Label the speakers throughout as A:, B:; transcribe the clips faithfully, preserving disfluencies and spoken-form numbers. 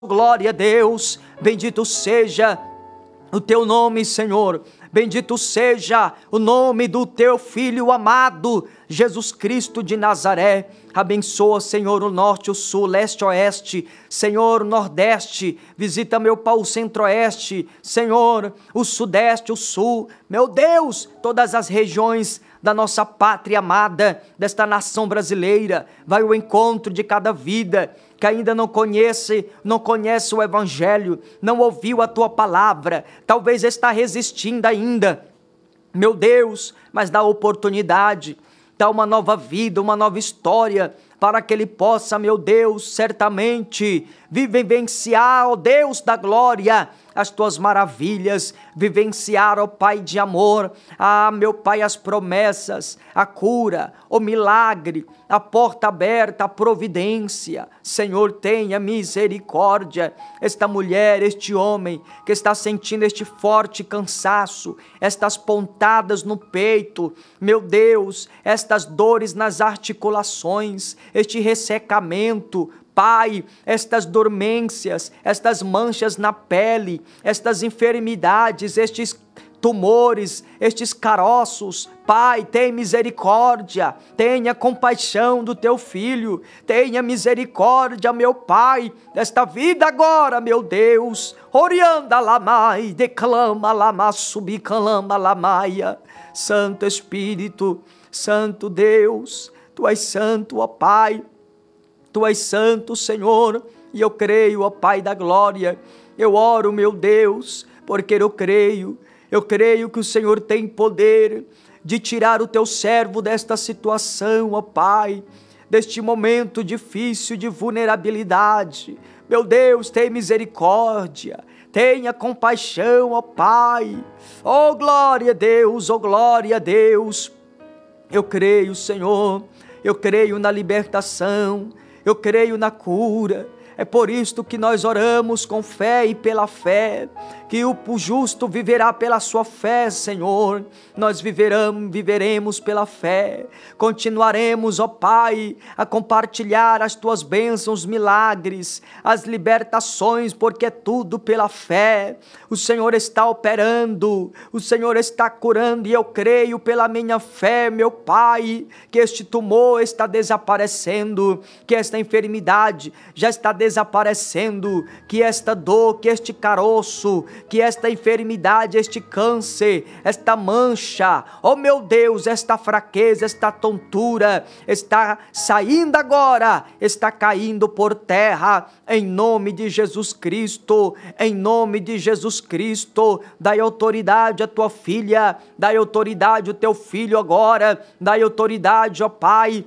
A: Glória a Deus, bendito seja o teu nome, Senhor. Bendito seja o nome do teu Filho amado, Jesus Cristo de Nazaré. Abençoa, Senhor, o norte, o sul, leste, oeste, Senhor, o nordeste. Visita, meu Pai, o centro-oeste, Senhor, o sudeste, o sul. Meu Deus, todas as regiões da nossa pátria amada, desta nação brasileira. Vai ao encontro de cada vida que ainda não conhece, não conhece o Evangelho, não ouviu a tua palavra, talvez está resistindo ainda. Meu Deus, mas dá oportunidade, dá uma nova vida, uma nova história, para que ele possa, meu Deus, certamente vivenciar, ó Deus da glória, as tuas maravilhas, vivenciar, ó Pai de amor, ah, meu Pai, as promessas, a cura, o milagre, a porta aberta, a providência. Senhor, tenha misericórdia. Esta mulher, este homem que está sentindo este forte cansaço, estas pontadas no peito, meu Deus, estas dores nas articulações, este ressecamento, Pai, estas dormências, estas manchas na pele, estas enfermidades, estes tumores, estes caroços, Pai, tem misericórdia, tenha compaixão do teu filho, tenha misericórdia, meu Pai, desta vida agora, meu Deus. Orianda lamai, declama lama, subicalama lamaia. Santo Espírito, Santo Deus, tu és santo, ó Pai. Tu és santo, Senhor, e eu creio, ó Pai da glória. Eu oro, meu Deus, porque eu creio, eu creio que o Senhor tem poder de tirar o teu servo desta situação, ó Pai, deste momento difícil de vulnerabilidade. Meu Deus, tem misericórdia, tenha compaixão, ó Pai. Oh, glória a Deus, oh, glória a Deus. Eu creio, Senhor, eu creio na libertação, eu creio na cura. É por isto que nós oramos com fé e pela fé, que o justo viverá pela sua fé, Senhor. Nós viveremos, viveremos pela fé, continuaremos, ó Pai, a compartilhar as tuas bênçãos, milagres, as libertações, porque é tudo pela fé. O Senhor está operando, o Senhor está curando, e eu creio pela minha fé, meu Pai, que este tumor está desaparecendo, que esta enfermidade já está desaparecendo, que esta dor, que este caroço, que esta enfermidade, este câncer, esta mancha, oh meu Deus, esta fraqueza, esta tontura, está saindo agora, está caindo por terra, em nome de Jesus Cristo, em nome de Jesus Cristo. Dai autoridade à tua filha, dai autoridade ao teu filho agora, dai autoridade, ó Pai,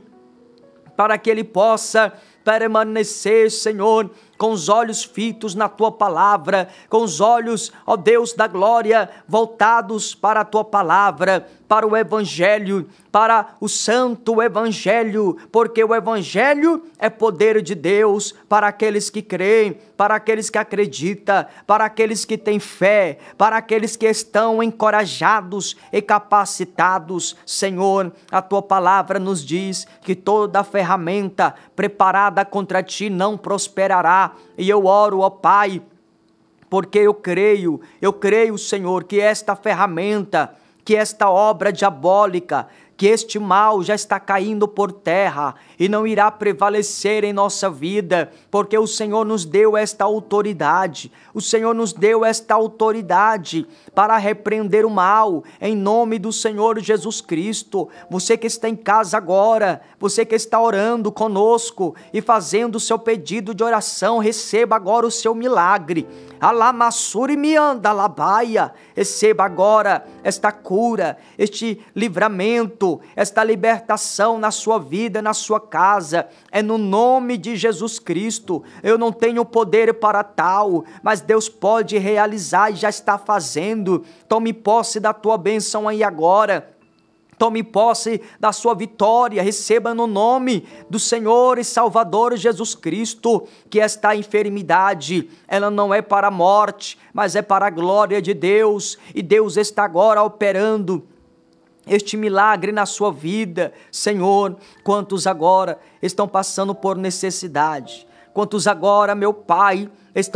A: para que ele possa permanecer, Senhor, com os olhos fitos na tua palavra, com os olhos, ó Deus da glória, voltados para a tua palavra, para o Evangelho, para o santo Evangelho, porque o Evangelho é poder de Deus para aqueles que creem, para aqueles que acreditam, para aqueles que têm fé, para aqueles que estão encorajados e capacitados. Senhor, a tua palavra nos diz que toda ferramenta preparada contra ti não prosperará, e eu oro, ó Pai, porque eu creio, eu creio, Senhor, que esta ferramenta, que esta obra diabólica, que este mal já está caindo por terra e não irá prevalecer em nossa vida, porque o Senhor nos deu esta autoridade, o Senhor nos deu esta autoridade para repreender o mal, em nome do Senhor Jesus Cristo. Você que está em casa agora, você que está orando conosco e fazendo o seu pedido de oração, receba agora o seu milagre. Alamassuri mianda labaia, receba agora esta cura, este livramento, esta libertação na sua vida, na sua casa, é no nome de Jesus Cristo. Eu não tenho poder para tal, mas Deus pode realizar e já está fazendo. Tome posse da tua bênção aí agora. Tome posse da sua vitória, receba no nome do Senhor e Salvador Jesus Cristo, que esta enfermidade, ela não é para a morte, mas é para a glória de Deus, e Deus está agora operando este milagre na sua vida. Senhor, quantos agora estão passando por necessidade, quantos agora, meu Pai, estão